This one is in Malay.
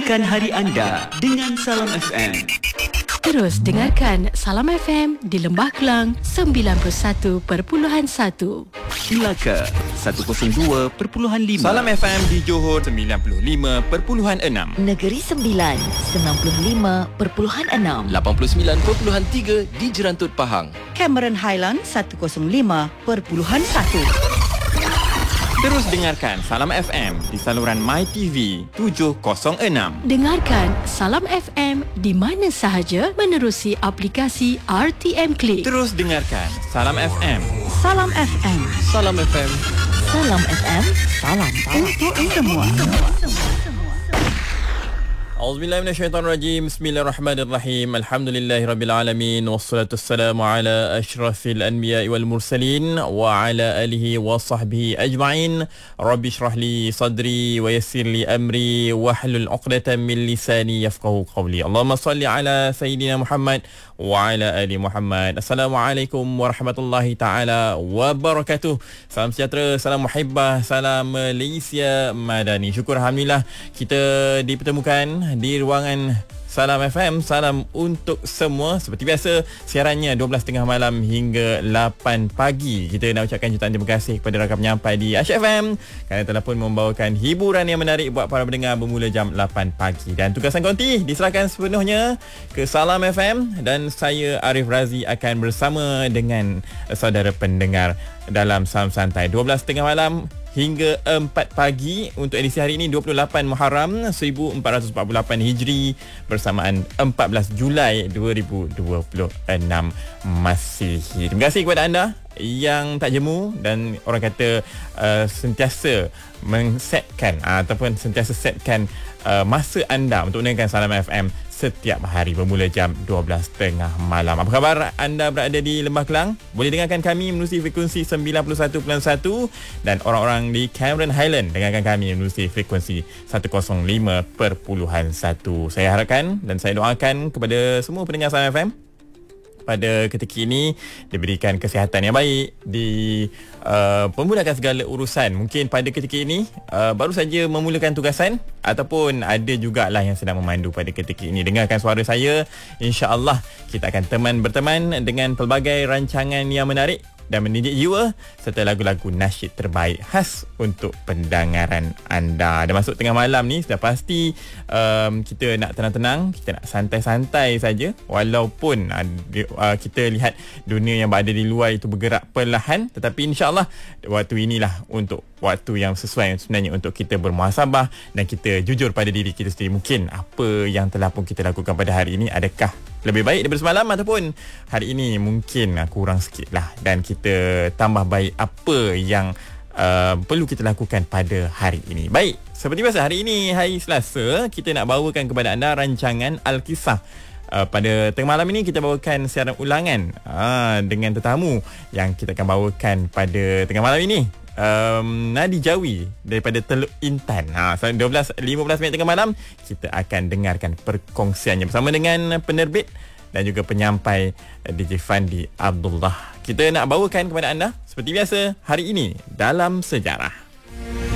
Mulakan hari anda dengan Salam FM. Terus dengarkan Salam FM di Lembah Kelang 91.1. Melaka 102.5. Salam FM di Johor 95.6. Negeri Sembilan 95.6. 89.3 di Jerantut Pahang. Cameron Highland 105.1. Terus dengarkan Salam FM di saluran MyTV 706. Dengarkan Salam FM di mana sahaja menerusi aplikasi RTM Click. Terus dengarkan Salam FM. Salam FM. Salam FM. Salam FM. Salam Untuk semua. Auzubillahi minasyaitonirrajim. Bismillahirrahmanirrahim. Alhamdulillahirabbil wassalatu wassalamu ala asyrafil anbiya'i wal mursalin wa ala alihi wa sahbihi ajma'in. Rabbi shrah li sadri wa yassir li amri wahlul 'uqdatam min lisani yafqahu qawli. Allahumma salli ala sayidina Muhammad wa ala ali Muhammad. Assalamualaikum warahmatullahi taala wabarakatuh. Salam sejahtera, salam muhibbah, salam Malaysia Madani. Syukur alhamdulillah kita dipertemukan di ruangan Salam FM. Salam untuk semua. Seperti biasa, siarannya 12.30 malam hingga 8 pagi. Kita nak ucapkan jutaan terima kasih kepada rakan penyampai di Asyik FM kerana telah pun membawakan hiburan yang menarik buat para pendengar bermula jam 8 pagi. Dan tugasan konti diserahkan sepenuhnya ke Salam FM dan saya Arif Razi akan bersama dengan saudara pendengar dalam Salam Santai 12.30 malam hingga 4 pagi untuk edisi hari ini 28 Muharram 1448 Hijri bersamaan 14 Julai 2026 Masihi. Terima kasih kepada anda yang tak jemu dan orang kata sentiasa mengsetkan ataupun sentiasa setkan masa anda untuk mendengarkan Salam FM setiap hari bermula jam 12.30 malam. Apa khabar anda berada di Lembah Kelang? Boleh dengarkan kami menerusi frekuensi 91.1 dan orang-orang di Cameron Highland dengarkan kami menerusi frekuensi 105.1. Saya harapkan dan saya doakan kepada semua pendengar Salam FM pada ketika ini diberikan kesihatan yang baik, memudahkan segala urusan. Mungkin pada ketika ini baru saja memulakan tugasan ataupun ada jugalah yang sedang memandu pada ketika ini. Dengarkan suara saya, insya-Allah kita akan berteman dengan pelbagai rancangan yang menarik dan mendidik jiwa serta lagu-lagu nasyid terbaik khas untuk pendengaran anda. Dah masuk tengah malam ni, sudah pasti kita nak tenang-tenang, kita nak santai-santai saja walaupun kita lihat dunia yang berada di luar itu bergerak perlahan, tetapi insya-Allah waktu inilah untuk waktu yang sesuai sebenarnya untuk kita bermuhasabah dan kita jujur pada diri kita sendiri. Mungkin apa yang telah pun kita lakukan pada hari ini adakah lebih baik daripada semalam ataupun hari ini mungkin kurang sikit lah, dan kita tambah baik apa yang perlu kita lakukan pada hari ini. Baik, seperti biasa hari ini hari Selasa kita nak bawakan kepada anda rancangan Al-Kisah. Pada tengah malam ini kita bawakan siaran ulangan dengan tetamu yang kita akan bawakan pada tengah malam ini. Nadi Jawi daripada Teluk Intan. 12.15 minit tengah malam kita akan dengarkan perkongsiannya bersama dengan penerbit dan juga penyampai DJ Fandi Abdullah. Kita nak bawakan kepada anda seperti biasa hari ini dalam sejarah.